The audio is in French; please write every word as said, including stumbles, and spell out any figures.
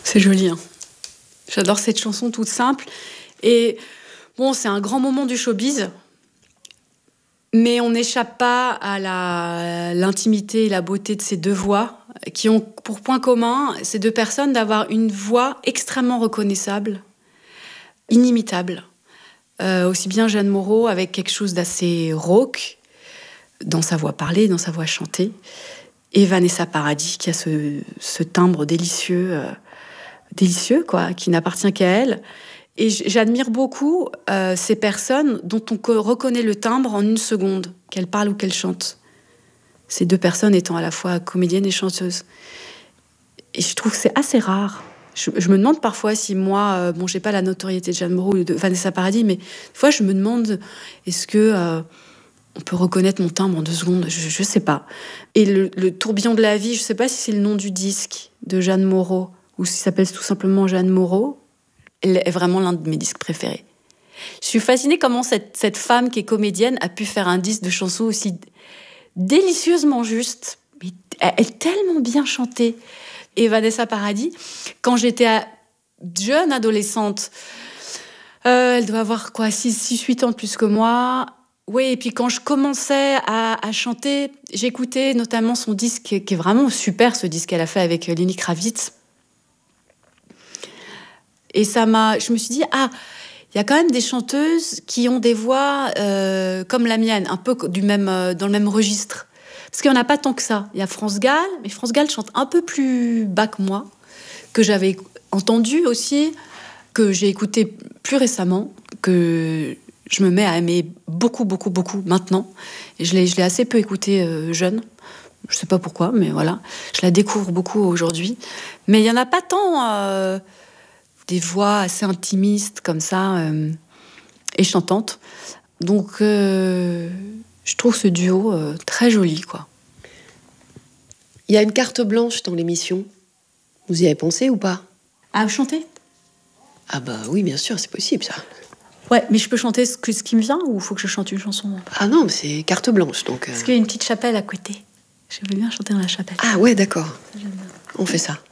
C'est joli, hein. J'adore cette chanson toute simple. Et bon, c'est un grand moment du showbiz, mais on n'échappe pas à la, l'intimité et la beauté de ces deux voix qui ont pour point commun, ces deux personnes, d'avoir une voix extrêmement reconnaissable, inimitable. Euh, aussi bien Jeanne Moreau avec quelque chose d'assez rauque dans sa voix parlée, dans sa voix chantée, et Vanessa Paradis qui a ce, ce timbre délicieux, euh, délicieux quoi, qui n'appartient qu'à elle. Et j'admire beaucoup euh, ces personnes dont on reconnaît le timbre en une seconde, qu'elles parlent ou qu'elles chantent. Ces deux personnes étant à la fois comédiennes et chanteuses. Et je trouve que c'est assez rare. Je, je me demande parfois si moi, euh, bon, j'ai pas la notoriété de Jeanne Moreau ou de Vanessa Paradis, mais des fois je me demande, est-ce que euh, on peut reconnaître mon timbre en deux secondes? Je, je sais pas. Et le, le tourbillon de la vie, je sais pas si c'est le nom du disque de Jeanne Moreau ou s'il s'appelle tout simplement Jeanne Moreau. Elle est vraiment l'un de mes disques préférés. Je suis fascinée comment cette, cette femme qui est comédienne a pu faire un disque de chansons aussi délicieusement juste, mais elle est tellement bien chantée. Et Vanessa Paradis, quand j'étais jeune adolescente, euh, elle doit avoir quoi, six huit ans de plus que moi. Oui, et puis quand je commençais à, à chanter, j'écoutais notamment son disque, qui est vraiment super, ce disque qu'elle a fait avec Lenny Kravitz. Et ça m'a, je me suis dit, ah, il y a quand même des chanteuses qui ont des voix euh, comme la mienne, un peu du même, euh, dans le même registre. Parce qu'il n'y en a pas tant que ça. Il y a France Gall, mais France Gall chante un peu plus bas que moi, que j'avais entendu aussi, que j'ai écouté plus récemment, que je me mets à aimer beaucoup, beaucoup, beaucoup maintenant. Et je l'ai, je l'ai assez peu écoutée euh, jeune. Je ne sais pas pourquoi, mais voilà. Je la découvre beaucoup aujourd'hui. Mais il n'y en a pas tant... Euh, des voix assez intimistes comme ça euh, et chantantes. Donc euh, je trouve ce duo euh, très joli, quoi. Il y a une carte blanche dans l'émission. Vous y avez pensé ou pas? À chanter? Ah bah oui, bien sûr, c'est possible ça. Ouais, mais je peux chanter ce, que, ce qui me vient ou il faut que je chante une chanson? Ah non, mais c'est carte blanche donc. Euh... Parce qu'il y a une petite chapelle à côté. Je veux bien chanter dans la chapelle. Ah ouais, d'accord. On fait ça.